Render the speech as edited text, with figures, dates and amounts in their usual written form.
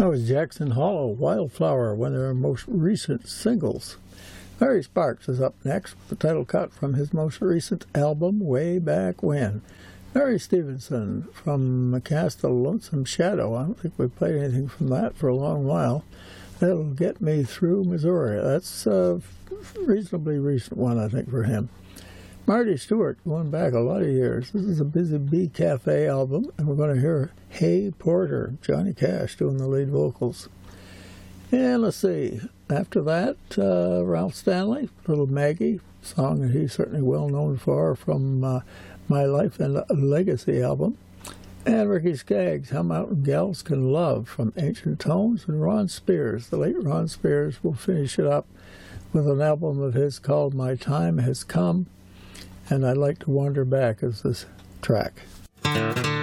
That was Jackson Hollow, Wildflower, one of their most recent singles. Larry Sparks is up next with the title cut from his most recent album, Way Back When. Mary Stevenson from Cast a Lonesome Shadow. I don't think we've played anything from that for a long while. That'll Get Me Through Missouri. That's a reasonably recent one, I think, for him. Marty Stewart, going back a lot of years. This is a Busy Bee Cafe album, and we're going to hear Hey Porter, Johnny Cash doing the lead vocals. And let's see, after that, Ralph Stanley, Little Maggie, song that he's certainly well known for from My Life and Legacy album. And Ricky Skaggs, How Mountain Gals Can Love from Ancient Tones. And Ron Spears, the late Ron Spears, will finish it up with an album of his called My Time Has Come. And I'd Like to Wander Back as this track.